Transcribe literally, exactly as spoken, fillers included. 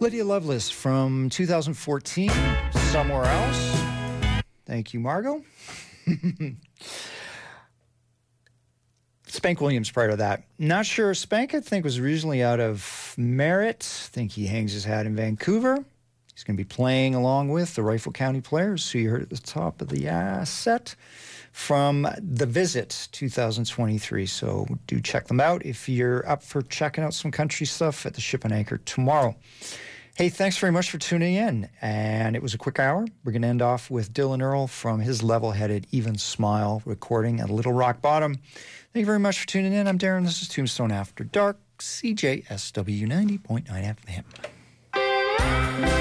Lydia Lovelace from two thousand fourteen, Somewhere Else. Thank you, Margot. Spank Williams prior to that. Not sure. Spank, I think, was originally out of Merritt. I think he hangs his hat in Vancouver. He's going to be playing along with the Rifle County Players, who you heard at the top of the uh, set, from The Visit two thousand twenty-three. So do check them out if you're up for checking out some country stuff at the Ship and Anchor tomorrow. Hey, thanks very much for tuning in. And it was a quick hour. We're going to end off with Dylan Earl from his Level-Headed Even Smile recording at Little Rock Bottom. Thank you very much for tuning in. I'm Darren. This is Tombstone After Dark, C J S W ninety point nine F M.